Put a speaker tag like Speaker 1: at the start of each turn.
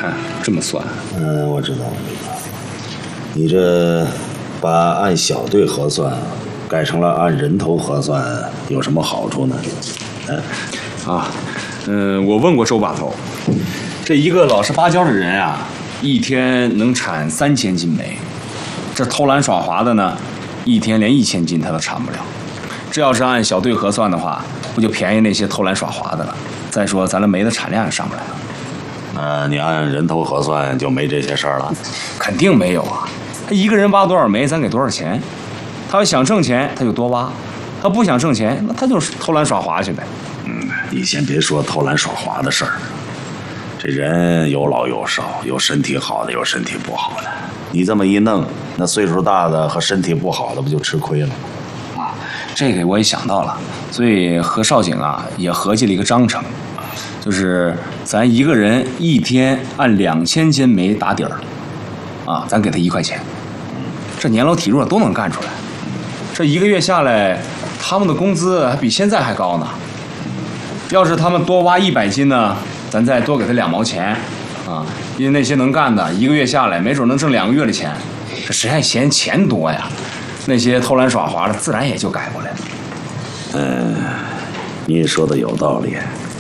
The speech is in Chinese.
Speaker 1: 这么算？
Speaker 2: 我知道。你这把按小队核算改成了按人头核算，有什么好处呢？
Speaker 1: 我问过周把头，这一个老实巴交的人啊，一天能产3000斤煤，这偷懒耍滑的呢，一天连1000斤他都产不了。这要是按小队核算的话，不就便宜那些偷懒耍滑的了？再说咱的煤的产量也上不来了。
Speaker 2: 你按人头核算就没这些事儿了？
Speaker 1: 肯定没有啊！他一个人挖多少煤，咱给多少钱。他要想挣钱，他就多挖；他不想挣钱，那他就是偷懒耍滑去呗。
Speaker 2: 你先别说偷懒耍滑的事儿，这人有老有少，有身体好的，有身体不好的。你这么一弄，那岁数大的和身体不好的不就吃亏了？
Speaker 1: 这个我也想到了，所以和少景啊也合计了一个章程，就是咱一个人一天按2000斤煤打底儿，咱给他1块钱，这年老体弱都能干出来。这1个月下来，他们的工资还比现在还高呢。要是他们多挖100斤呢，咱再多给他2毛钱，因为那些能干的1个月下来，没准能挣2个月的钱。这谁还嫌钱多呀？那些偷懒耍滑的，自然也就改过来了。
Speaker 2: 你说的有道理，